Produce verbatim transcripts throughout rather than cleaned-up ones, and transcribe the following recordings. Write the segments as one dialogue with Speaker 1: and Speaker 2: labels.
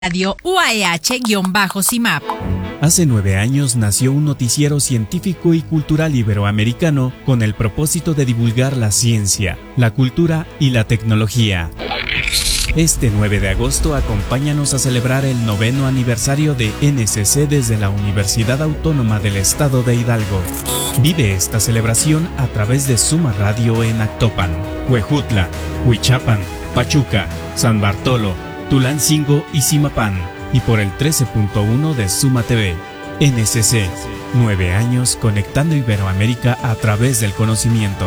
Speaker 1: Radio U A E H-C I M A P.
Speaker 2: Hace nueve años nació un noticiero científico y cultural iberoamericano con el propósito de divulgar la ciencia, la cultura y la tecnología. Este nueve de agosto acompáñanos a celebrar el noveno aniversario de N C C desde la Universidad Autónoma del Estado de Hidalgo. Vive esta celebración a través de Suma Radio en Actopan, Huejutla, Huichapan, Pachuca, San Bartolo, Tulancingo y Zimapán, y por el trece punto uno de Suma T V. N C C, nueve años conectando Iberoamérica a través del conocimiento.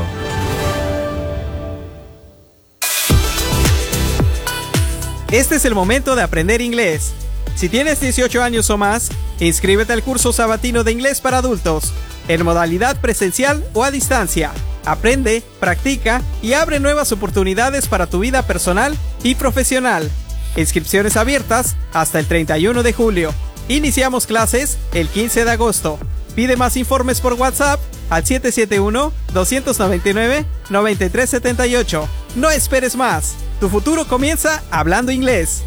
Speaker 3: Este es el momento de aprender inglés. Si tienes dieciocho años o más, inscríbete al curso sabatino de inglés para adultos, en modalidad presencial o a distancia. Aprende, practica y abre nuevas oportunidades para tu vida personal y profesional. Inscripciones abiertas hasta el treinta y uno de julio. Iniciamos clases el quince de agosto. Pide más informes por WhatsApp al siete siete uno, dos nueve nueve, nueve tres siete ocho. No esperes más. Tu futuro comienza hablando inglés.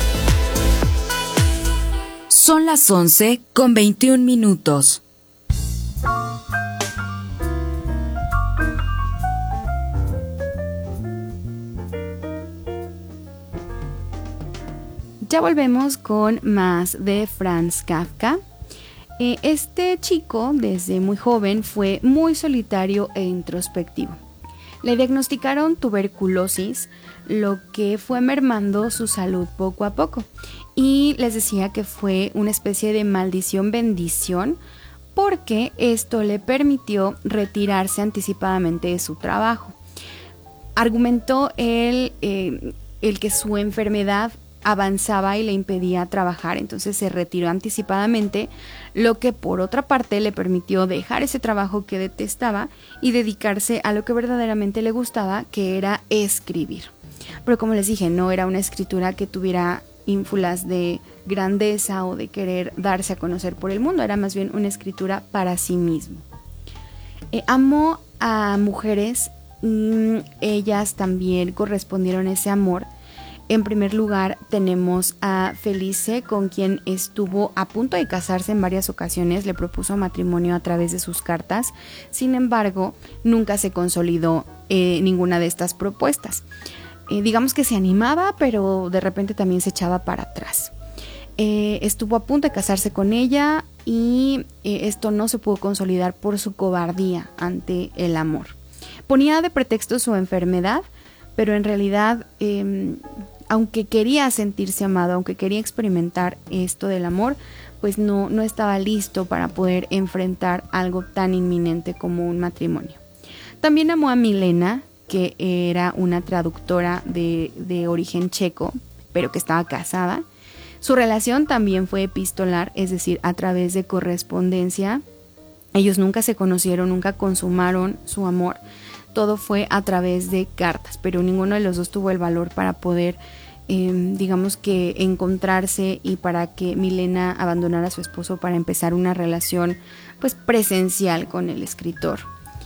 Speaker 4: Son las once con veintiún minutos. Ya volvemos con más de Franz Kafka. Eh, este chico, desde muy joven, fue muy solitario e introspectivo. Le diagnosticaron tuberculosis, lo que fue mermando su salud poco a poco. Y les decía que fue una especie de maldición-bendición, porque esto le permitió retirarse anticipadamente de su trabajo. Argumentó él, eh, el que su enfermedad avanzaba y le impedía trabajar, entonces se retiró anticipadamente, lo que por otra parte le permitió dejar ese trabajo que detestaba y dedicarse a lo que verdaderamente le gustaba, que era escribir. Pero como les dije, no era una escritura que tuviera ínfulas de grandeza o de querer darse a conocer por el mundo, era más bien una escritura para sí mismo. Eh, amó a mujeres y ellas también correspondieron a ese amor. En primer lugar tenemos a Felice, con quien estuvo a punto de casarse en varias ocasiones, le propuso matrimonio a través de sus cartas. Sin embargo, nunca se consolidó eh, ninguna de estas propuestas. Eh, digamos que se animaba, pero de repente también se echaba para atrás. Eh, estuvo a punto de casarse con ella y eh, esto no se pudo consolidar por su cobardía ante el amor. Ponía de pretexto su enfermedad, pero en realidad, eh, aunque quería sentirse amado, aunque quería experimentar esto del amor, pues no, no estaba listo para poder enfrentar algo tan inminente como un matrimonio. También amó a Milena, que era una traductora de, de origen checo, pero que estaba casada. Su relación también fue epistolar, es decir, a través de correspondencia. Ellos nunca se conocieron, nunca consumaron su amor. Todo fue a través de cartas, pero ninguno de los dos tuvo el valor para poder, eh, digamos que encontrarse y para que Milena abandonara a su esposo para empezar una relación pues presencial con el escritor.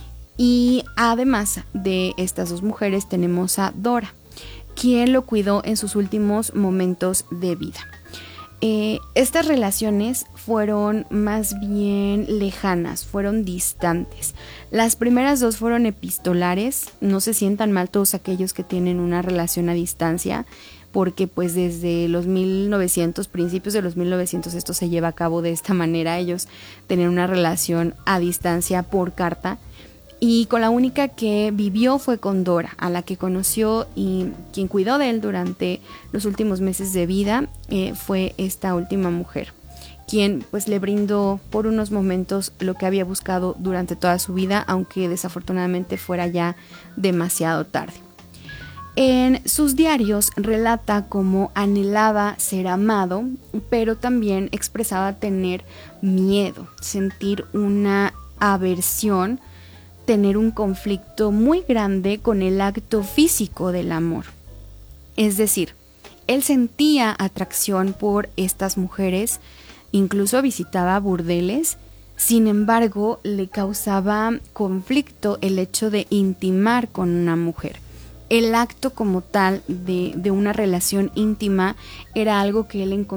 Speaker 4: Y además de estas dos mujeres tenemos a Dora, quien lo cuidó en sus últimos momentos de vida. Eh, estas relaciones fueron más bien lejanas, fueron distantes. Las primeras dos fueron epistolares. No se sientan mal todos aquellos que tienen una relación a distancia, porque pues desde los mil novecientos, principios de los mil novecientos, esto se lleva a cabo de esta manera. Ellos tenían una relación a distancia por carta. Y con la única que vivió fue con Dora, a la que conoció y quien cuidó de él durante los últimos meses de vida eh, fue esta última mujer, quien pues le brindó por unos momentos lo que había buscado durante toda su vida, aunque desafortunadamente fuera ya demasiado tarde. En sus diarios relata cómo anhelaba ser amado, pero también expresaba tener miedo, sentir una aversión, tener un conflicto muy grande con el acto físico del amor. Es decir, él sentía atracción por estas mujeres, incluso visitaba burdeles, sin embargo le causaba conflicto el hecho de intimar con una mujer. el acto como tal de, de una relación íntima era algo que él